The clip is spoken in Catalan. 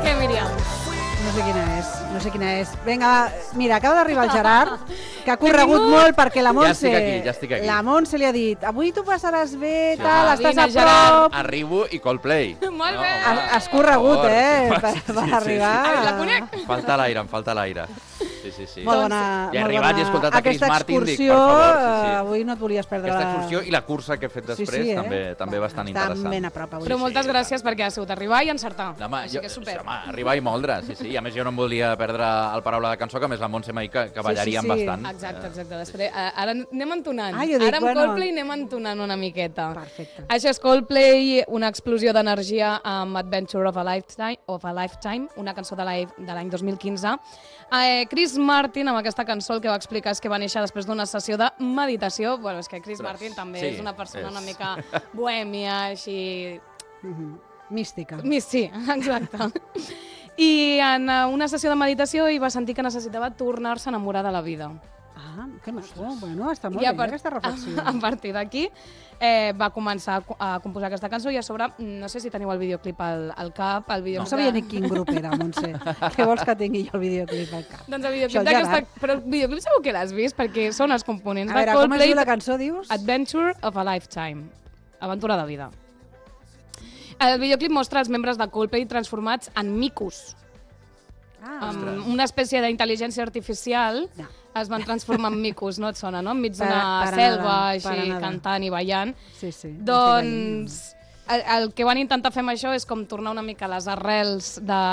Què, Míriam? No sé quina és. Vinga, mira, acaba d'arribar el Gerard, que ha corregut molt perquè la Montse... Ja estic aquí. La Montse li ha dit, avui tu passaràs bé, Sí. tal, estàs a Gerard. prop... Arribo i Coldplay. Molt bé. Has corregut, Per favor. per arribar... La conec. Em falta l'aire, em falta l'aire. Sí. Molt bona, I he arribat i he escoltat a Chris aquesta Martin, dic, excursió, per favor, avui no et volies perdre... Aquesta excursió i la cursa que he fet després també bastant interessant. Està ben a prop avui. Però moltes gràcies perquè ha sigut arribar i encertar. Home, Així que super. arribar i moldre, sí. A més, jo no em volia perdre el paraula de cançó, que a més la Montse m'ha dit que ballaríem bastant. Exacte. Després, ara anem entonant. Ah, jo dic, ara amb bueno. Coldplay anem entonant una miqueta. Perfecte. Això és Coldplay, una explosió d'energia amb Adventure of a Lifetime, una cançó de l'any 2015. Chris Martin, amb aquesta cançó, el que va explicar és que va néixer després d'una sessió de meditació. Bueno, és que Chris Martin també és una persona una mica bohèmia, així... Mística. Sí, exacte. I en una sessió de meditació hi va sentir que necessitava tornar-se a enamorar de la vida. Ah, que maco. Bueno, està molt I bé aquesta reflexió. a partir d'aquí va començar a composar aquesta cançó i a sobre, no sé si teniu el videoclip al cap. No sabia ni quin grup era, Montse. Què vols que tingui jo el videoclip al cap? Doncs el videoclip d'aquesta... Però el videoclip segur que l'has vist perquè són els components de Coldplay. A veure, com es diu la cançó, dius? Adventure of a Lifetime. Aventura de vida. El videoclip mostra els membres de Coldplay transformats en micos. Una espècie d'intel·ligència artificial es van transformar en micos, no et sona, no? Enmig d'una selva, així, cantant i ballant. Sí. Doncs el que van intentar fer amb això és com tornar una mica a les arrels de